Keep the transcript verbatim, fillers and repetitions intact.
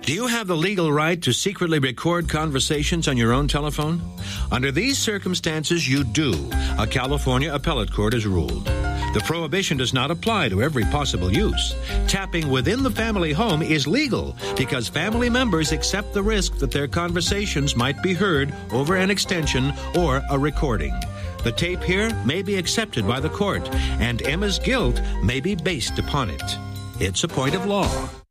Do you have the legal right to secretly record conversations on your own telephone? Under these circumstances, you do. A California appellate court has ruled. The prohibition does not apply to every possible use. Tapping within the family home is legal because family members accept the risk that their conversations might be heard over an extension or a recording. The tape here may be accepted by the court, and Emma's guilt may be based upon it. It's a point of law.